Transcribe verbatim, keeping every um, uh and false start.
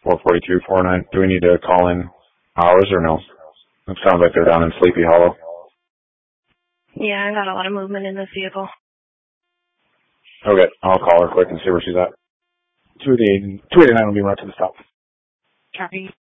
four forty-three, four oh nine. Do we need to call in ours or no? It sounds like they're down in Sleepy Hollow. Yeah, I got a lot of movement in this vehicle. Okay, I'll call her quick and see where she's at. two eighty-nine will be right to the stop. Copy.